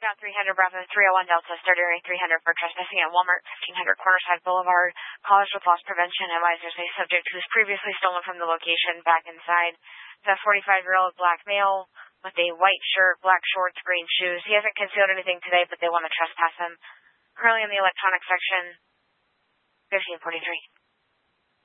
Got 300 Bravo 301 Delta, start area 300 for trespassing at Walmart, 1500 Cornerside Boulevard. Callers with loss prevention advise there's a subject who's previously stolen from the location back inside. It's a 45-year-old black male with a white shirt, black shorts, green shoes. He hasn't concealed anything today, but they want to trespass him. Currently in the electronics section, 1543.